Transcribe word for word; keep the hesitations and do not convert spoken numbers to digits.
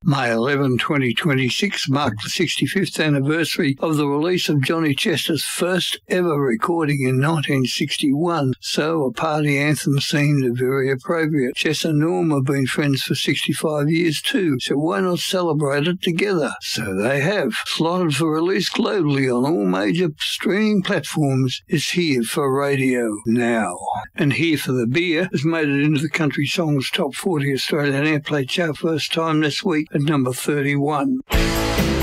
May eleventh, twenty twenty-six marked the sixty-fifth anniversary of the release of Johnny Chester's first ever recording in nineteen sixty-one, so a party anthem seemed very appropriate. Chester and Norm have been friends for sixty-five years too, so why not celebrate it together? So they have. Slotted for release globally on all major streaming platforms, is here for radio now. And Here for the Beer has made it into the Country Songs Top forty Australian Airplay chart first time this week at number thirty-one.